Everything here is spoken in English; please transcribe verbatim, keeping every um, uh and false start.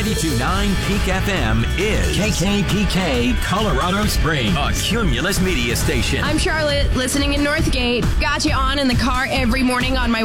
ninety-two point nine Peak F M is K K P K Colorado Springs, a Cumulus media station. I'm Charlotte, listening in Northgate. Got you on in the car every morning on my